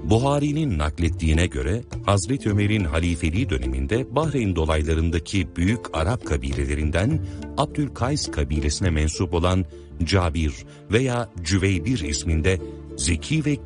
Buhari'nin naklettiğine göre Hazreti Ömer'in halifeliği döneminde Bahreyn dolaylarındaki büyük Arap kabilelerinden Abdülkays kabilesine mensup olan Cabir veya Cüveybir isminde zeki ve